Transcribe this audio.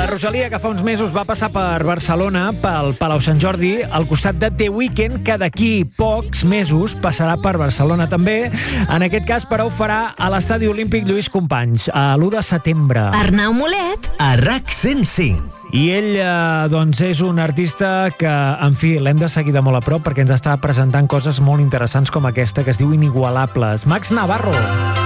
La Rosalia, que fa uns mesos va passar per Barcelona, pel Palau Sant Jordi, al costat de The Weeknd, que d'aquí pocs mesos passarà per Barcelona també. En aquest cas, però, ho farà a l'Estadi Olímpic Lluís Companys, a l'1 de setembre. Arnau Molet, a RAC 105. I ell, doncs, és un artista que, en fi, l'hem de seguir de molt a prop perquè ens està presentant coses molt interessants com aquesta, que es diu Inigualables. Max Navarro.